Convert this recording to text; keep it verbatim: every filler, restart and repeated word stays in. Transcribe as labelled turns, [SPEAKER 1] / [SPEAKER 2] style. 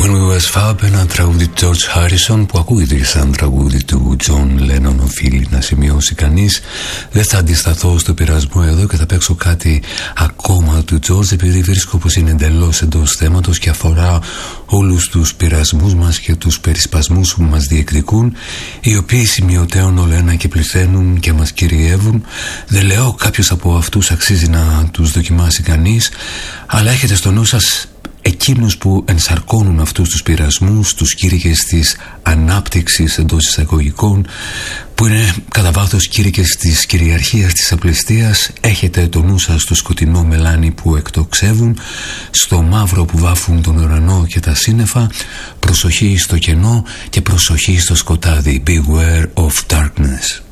[SPEAKER 1] When We Was Fab, ένα τραγούδι του George Harrison που ακούγεται σαν τραγούδι του John Lennon, οφείλει να σημειώσει κανείς. Δεν θα αντισταθώ στο πειρασμό εδώ και θα παίξω κάτι ακόμα του George, επειδή βρίσκω πως είναι εντελώς εντός θέματος και αφορά όλους τους πειρασμούς μας και τους περισπασμούς που μας διεκδικούν, οι οποίοι σημειωτέων όλο ένα και πληθαίνουν και μας κυριεύουν. Δεν λέω κάποιος από αυτούς αξίζει να τους δοκιμάσει κανείς, αλλά έχετε στο νου σας εκείνους που ενσαρκώνουν αυτούς τους πειρασμούς, τους κήρυκες της ανάπτυξης εντός εισαγωγικών, που είναι κατά βάθος κήρυκες της κυριαρχίας, της απληστίας. Έχετε το νου σας στο σκοτεινό μελάνι που εκτοξεύουν, στο μαύρο που βάφουν τον ουρανό και τα σύννεφα. Προσοχή στο κενό και προσοχή στο σκοτάδι. Beware of darkness.